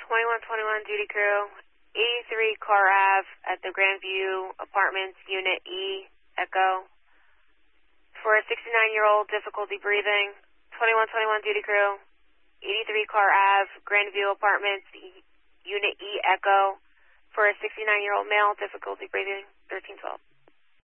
2121 duty crew, 83 Car Ave at the Grandview Apartments, Unit E, Echo. For a 69-year-old, difficulty breathing. 2121 duty crew, 83 Car Ave, Grandview Apartments, Unit E, Echo. For a 69-year-old male, difficulty breathing, 1312.